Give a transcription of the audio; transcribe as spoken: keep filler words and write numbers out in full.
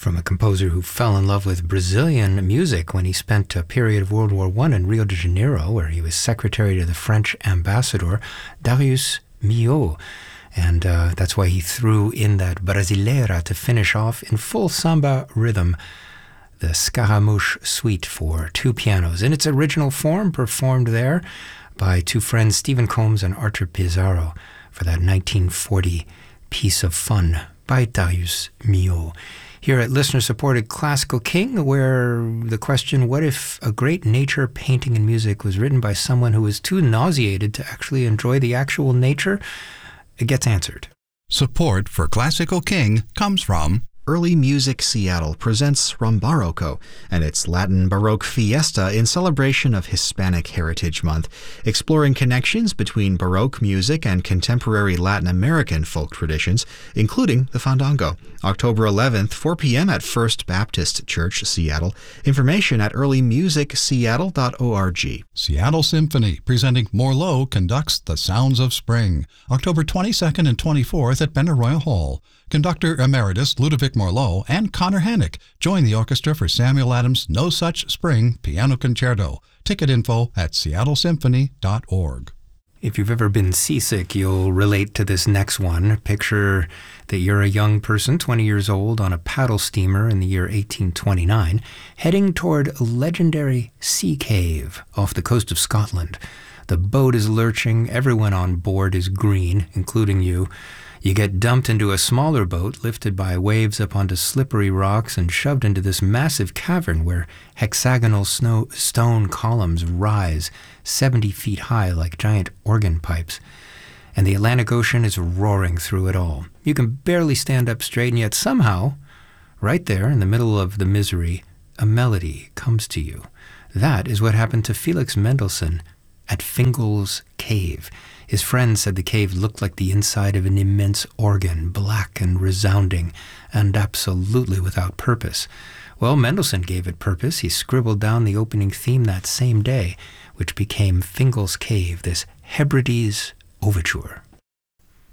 from a composer who fell in love with Brazilian music when he spent a period of World War One in Rio de Janeiro, where he was secretary to the French ambassador, Darius Milhaud. And uh, that's why he threw in that Brasileira to finish off in full samba rhythm, the Scaramouche Suite for two pianos in its original form, performed there by two friends, Stephen Combs and Arthur Pizarro, for that nineteen forty piece of fun by Darius Milhaud. Here at listener-supported Classical King, where the question, what if a great nature painting and music was written by someone who was too nauseated to actually enjoy the actual nature, it gets answered. Support for Classical King comes from Early Music Seattle presents Rambarroco and its Latin Baroque Fiesta in celebration of Hispanic Heritage Month, exploring connections between Baroque music and contemporary Latin American folk traditions, including the fandango. October eleventh, four p.m. at First Baptist Church, Seattle. Information at early music seattle dot org. Seattle Symphony, presenting Morlot conducts The Sounds of Spring, October twenty-second and twenty-fourth at Benaroya Hall. Conductor Emeritus Ludovic Morlot and Connor Hannock join the orchestra for Samuel Adams' No Such Spring Piano Concerto. Ticket info at seattle symphony dot org. If you've ever been seasick, you'll relate to this next one. Picture that you're a young person, twenty years old, on a paddle steamer in the year eighteen twenty-nine, heading toward a legendary sea cave off the coast of Scotland. The boat is lurching, everyone on board is green, including you. You get dumped into a smaller boat, lifted by waves up onto slippery rocks and shoved into this massive cavern where hexagonal snow, stone columns rise seventy feet high like giant organ pipes. And the Atlantic Ocean is roaring through it all. You can barely stand up straight, and yet somehow, right there in the middle of the misery, a melody comes to you. That is what happened to Felix Mendelssohn at Fingal's Cave. His friend said the cave looked like the inside of an immense organ, black and resounding, and absolutely without purpose. Well, Mendelssohn gave it purpose. He scribbled down the opening theme that same day, which became Fingal's Cave, this Hebrides overture.